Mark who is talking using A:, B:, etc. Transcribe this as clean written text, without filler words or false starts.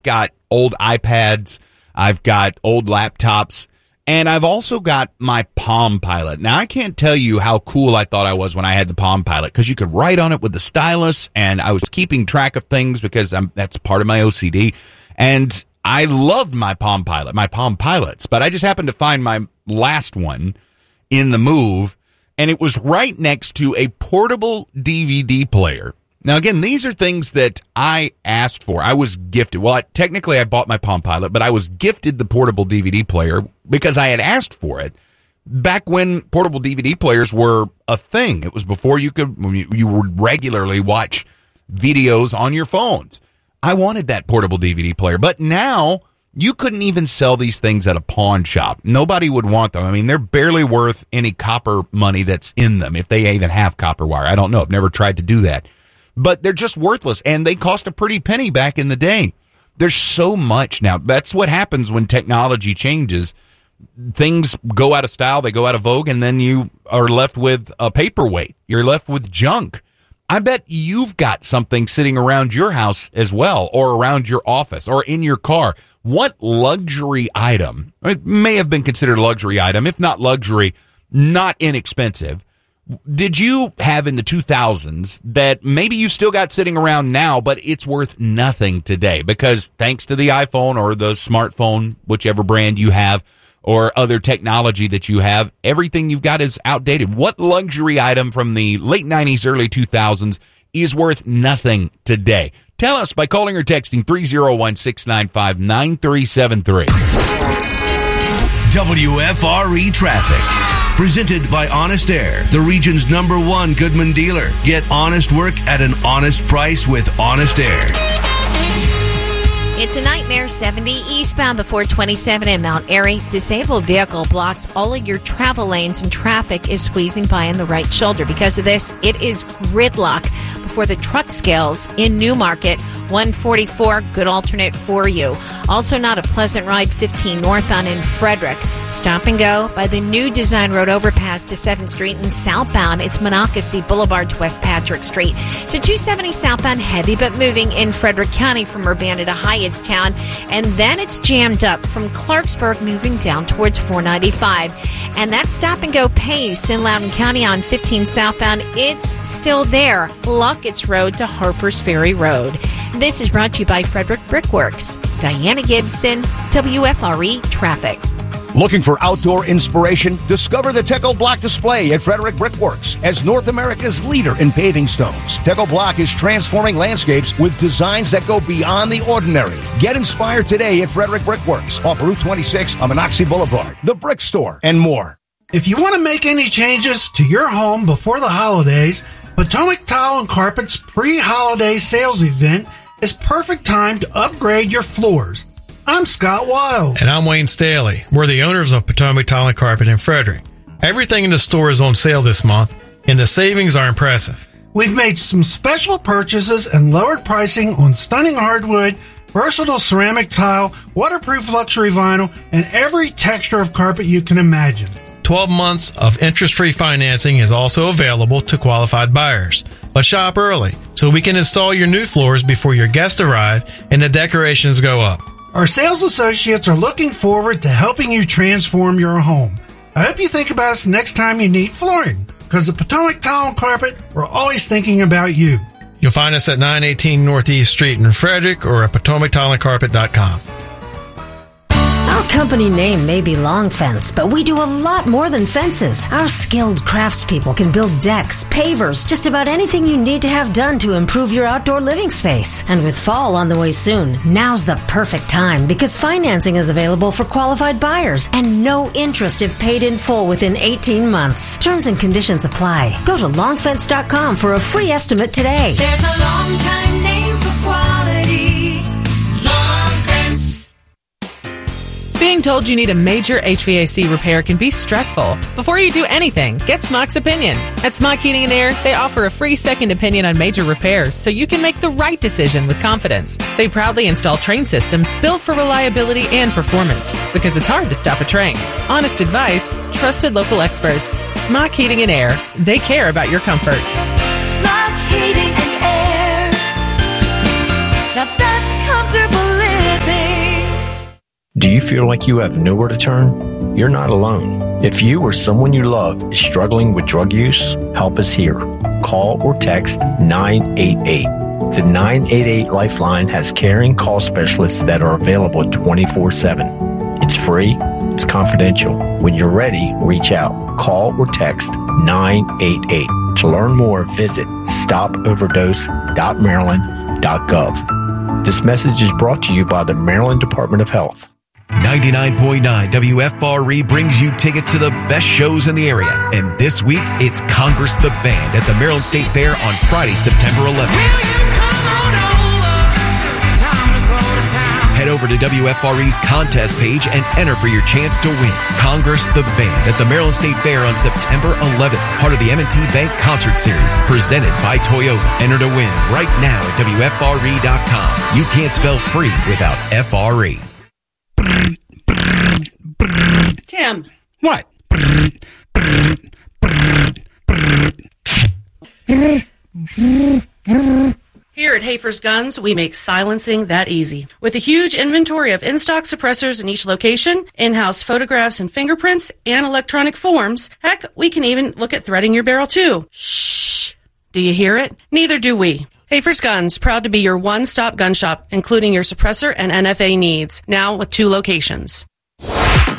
A: got old iPads, I've got old laptops, and I've also got my Palm Pilot. Now, I can't tell you how cool I thought I was when I had the Palm Pilot, because you could write on it with the stylus, and I was keeping track of things because that's part of my OCD. And I loved my Palm Pilot, my Palm Pilots, but I just happened to find my last one in the move, and it was right next to a portable DVD player. Now, again, these are things that I asked for. I was gifted. Well, technically, I bought my Palm Pilot, but I was gifted the portable DVD player because I had asked for it back when portable DVD players were a thing. It was before you would regularly watch videos on your phones. I wanted that portable DVD player, but now you couldn't even sell these things at a pawn shop. Nobody would want them. I mean, they're barely worth any copper money that's in them, if they even have copper wire. I don't know. I've never tried to do that. But they're just worthless, and they cost a pretty penny back in the day. There's so much now. That's what happens when technology changes. Things go out of style, they go out of vogue, and then you are left with a paperweight. You're left with junk. I bet you've got something sitting around your house as well, or around your office, or in your car. What luxury item, it may have been considered a luxury item, if not luxury, not inexpensive, did you have in the 2000s that maybe you still got sitting around now, but it's worth nothing today because thanks to the iPhone or the smartphone, whichever brand you have, or other technology that you have, everything you've got is outdated? What luxury item from the late 90s, early 2000s is worth nothing today? Tell us by calling or texting 301-695-9373.
B: WFRE Traffic. Presented by Honest Air, the region's #1 Goodman dealer. Get honest work at an honest price with Honest Air.
C: It's a nightmare. 70 eastbound before 27 in Mount Airy. Disabled vehicle blocks all of your travel lanes, and traffic is squeezing by in the right shoulder. Because of this, it is gridlock before the truck scales in Newmarket. 144, good alternate for you. Also not a pleasant ride, 15 northbound in Frederick. Stop and go by the new Design Road overpass to 7th Street, and southbound, it's Monocacy Boulevard to West Patrick Street. So 270 southbound, heavy but moving in Frederick County from Urbana to Hyattstown. And then it's jammed up from Clarksburg moving down towards 495. And that stop and go pace in Loudoun County on 15 southbound, it's still there. Luckett's Road to Harpers Ferry Road. This is brought to you by Frederick Brickworks. Diana Gibson, WFRE Traffic.
D: Looking for outdoor inspiration? Discover the Teco Block display at Frederick Brickworks as North America's leader in paving stones. Teco Block is transforming landscapes with designs that go beyond the ordinary. Get inspired today at Frederick Brickworks off Route 26 on Monocacy Boulevard, the Brick Store, and more.
E: If you want to make any changes to your home before the holidays, Potomac Tile and Carpet's pre-holiday sales event is perfect time to upgrade your floors. I'm Scott Wiles.
F: And I'm Wayne Staley. We're the owners of Potomac Tile and Carpet in Frederick. Everything in the store is on sale this month, and the savings are impressive.
E: We've made some special purchases and lowered pricing on stunning hardwood, versatile ceramic tile, waterproof luxury vinyl, and every texture of carpet you can imagine.
F: 12 months of interest-free financing is also available to qualified buyers. But shop early so we can install your new floors before your guests arrive and the decorations go up.
E: Our sales associates are looking forward to helping you transform your home. I hope you think about us next time you need flooring, because at Potomac Tile and Carpet, we're always thinking about you.
F: You'll find us at 918 Northeast Street in Frederick or at PotomacTileandCarpet.com.
G: Our company name may be Long Fence, but we do a lot more than fences. Our skilled craftspeople can build decks, pavers, just about anything you need to have done to improve your outdoor living space. And with fall on the way soon, now's the perfect time because financing is available for qualified buyers and no interest if paid in full within 18 months. Terms and conditions apply. Go to longfence.com for a free estimate today.
H: There's a long time name for quality. Long Fence.
I: Being told you need a major HVAC repair can be stressful. Before you do anything, get Smock's opinion. At Smock Heating and Air, they offer a free second opinion on major repairs so you can make the right decision with confidence. They proudly install train systems built for reliability and performance because it's hard to stop a train. Honest advice, trusted local experts. Smock Heating and Air, they care about your comfort.
H: Smock Heating and Air. Now that's comfortable living.
J: you feel like you have nowhere to turn? You're not alone. If you or someone you love is struggling with drug use, help is here. Call or text 988. The 988 Lifeline has caring call specialists that are available 24/7. It's free. It's confidential. When you're ready, reach out. Call or text 988. To learn more, visit stopoverdose.maryland.gov. This message is brought to you by the Maryland Department of Health.
B: 99.9 WFRE brings you tickets to the best shows in the area. And this week, it's Congress the Band at the Maryland State Fair on Friday, September 11th. Head over to WFRE's contest page and enter for your chance to win. Congress the Band at the Maryland State Fair on September 11th, part of the M&T Bank Concert Series, presented by Toyota. Enter to win right now at WFRE.com. You can't spell free without FRE.
K: Tim.
A: What?
K: Here at Hafer's Guns, we make silencing that easy. With a huge inventory of in-stock suppressors in each location, in-house photographs and fingerprints, and electronic forms, heck, we can even look at threading your barrel too. Shh! Do you hear it? Neither do we. Hafer's Guns, proud to be your one-stop gun shop, including your suppressor and NFA needs, now with 2 locations.